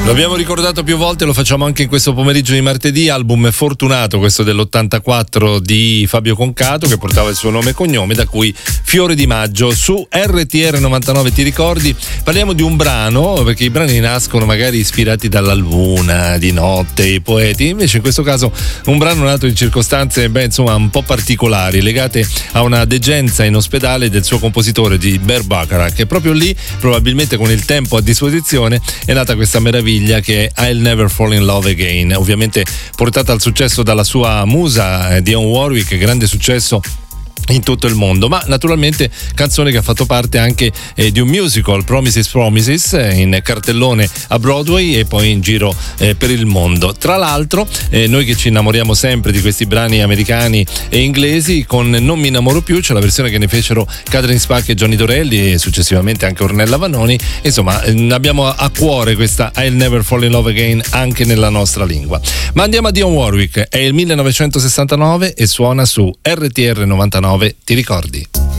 L'abbiamo ricordato più volte, lo facciamo anche in questo pomeriggio di martedì. Album fortunato, questo dell'84 di Fabio Concato, che portava il suo nome e cognome, da cui Fiore di Maggio. Su RTR 99 ti ricordi? Parliamo di un brano, perché i brani nascono magari ispirati dalla luna, di notte, i poeti. Invece in questo caso un brano nato in circostanze un po' particolari, legate a una degenza in ospedale del suo compositore, di Burt Bacharach, che proprio lì, probabilmente con il tempo a disposizione, è nata questa meraviglia che è I'll Never Fall in Love Again, ovviamente portata al successo dalla sua musa Dionne Warwick, grande successo in tutto il mondo, ma naturalmente canzone che ha fatto parte anche di un musical, Promises Promises, in cartellone a Broadway e poi in giro per il mondo. Tra l'altro noi che ci innamoriamo sempre di questi brani americani e inglesi, con Non mi innamoro più c'è la versione che ne fecero Catherine Spack e Johnny Dorelli e successivamente anche Ornella Vanoni. Insomma, abbiamo a cuore questa I'll Never Fall in Love Again anche nella nostra lingua. Ma andiamo a Dionne Warwick, è il 1969 e suona su RTR 99, ti ricordi?